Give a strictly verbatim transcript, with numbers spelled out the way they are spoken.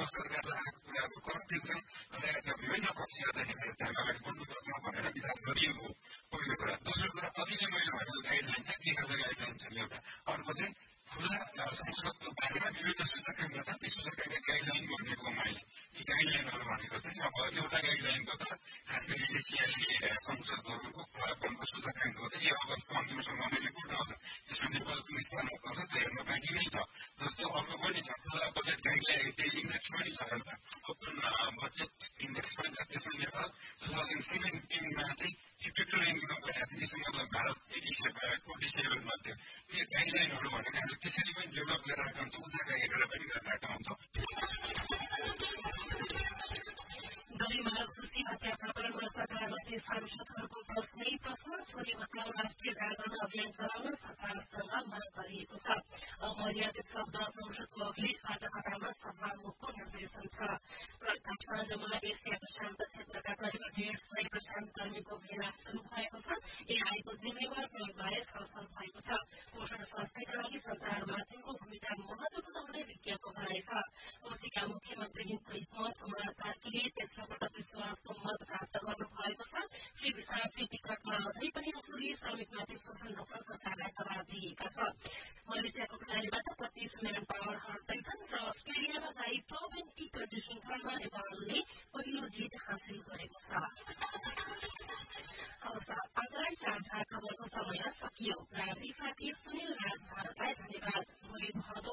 सरकारले आएको कुराहरू कर तिर्छन् लगायतका विभिन्न पक्षहरूदेखि चाहिँ अगाडि बढ्नुपर्छ भनेर विचार गरिएको हो पहिलो कुरा। दोस्रो कुरा अघि नै मैले भनेको गाइडलाइन चाहिँ के खालको गाइडलाइन छ एउटा। अर्को चाहिँ खुला संसदको बारेमा विभिन्न सूचकाङ्क छ, ती सूचकाङ्क गाइडलाइन भनेको मैले ती गाइडलाइनहरू भनेको चाहिँ अब एउटा गाइडलाइनको त खास गरी एसियाली संसदहरूको खुलापनको सूचकाङ्क हो चाहिँ यो अगस्तको अन्तिमसम्म रिपोर्ट आउँछ, त्यसमा नेपालको स्थानहरूको छ त्यो हेर्न बाँकी नै छ। जस्तो अर्को पनि छ खुला बजेट गाइडलाइन इन्डेक्स पनि छ एउटा ओपन बजेट इन्डेक्स पनि छ, त्यसमा नेपाल टु थाउजन्ड सेभेन्टिनमा चाहिँ फिफ्टी टू ऱ्याङ्किङमा गएको थियो, त्यसमा मतलब भारत एटी सेभेन फोर्टी सेभेनमा थियो। यो गाइडलाइनहरू भनेको हामीले त्यसरी पनि डेभलप गरेर आएको हुन्छ, उताका हेरेर पनि गरिरहेका हुन्छौँ। गरीमार खुशी हत्या प्रकरणमा सरकारमाथि सांसदहरूको प्रश्नै प्रश्न, छोरी बचाउ राष्ट्रिय जागरण अभियान चलाउन सरकारसँग माग गरिएको छ। अमर्यादित शब्द संसदको अभिलेखबाट हटाउन सभामुखको निर्देशन छ। काठमाडौँमा एसियाको शान्त क्षेत्रका करिब डेढ सय प्रशान्त कर्मीको भेला शुरू भएको छ। एआईको जिम्मेवार प्रयोगबारे छलफल भएको छ। पोषण स्वास्थ्यका लागि सञ्चार माध्यमको भूमिका महत्वपूर्ण हुने विज्ञको भनाइ छ। कोशीका मुख्यमन्त्री हिमत कुमार कार्कीले तेस्रो पटक विश्वासको मत प्राप्त गर्नु भएको छ। फ्री भिसा फ्री टिकटमा अझै पनि असुली श्रमिकमाथि शोषण रोक्न सरकारलाई दबाव दिएका छ। मलेसियाको खेलाडीबाट पच्चीस म्यान पावर हट्दैछन् र अस्ट्रेलियामा जारी ट्वेन्टी ट्वेन्टी श्रृङ्खलामा नेपालले पहिलो जित हासिल गरेको छ। आजलाई साझा खबरको समय सकियो। प्राविधिक साथी सुनिल राज भारतलाई धन्यवाद। भोलि भदौ